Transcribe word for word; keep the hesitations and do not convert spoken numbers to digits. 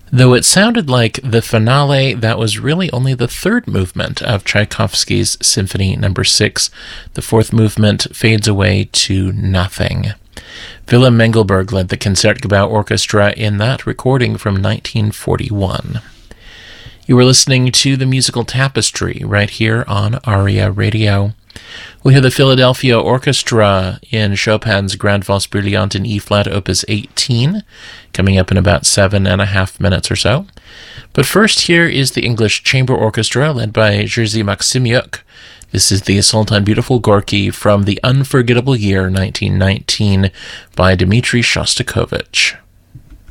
Though it sounded like the finale, that was really only the third movement of Tchaikovsky's Symphony Number six. The fourth movement fades away to nothing. Willem Mengelberg led the Concertgebouw Orchestra in that recording from nineteen forty-one. You were listening to The Musical Tapestry right here on ARIA Radio. We hear the Philadelphia Orchestra in Chopin's Grande Valse Brillante in E-flat, Opus eighteen, coming up in about seven and a half minutes or so. But first, here is the English Chamber Orchestra led by Jerzy Maksymyuk. This is the Assault on Beautiful Gorky from the unforgettable year nineteen nineteen by Dmitri Shostakovich.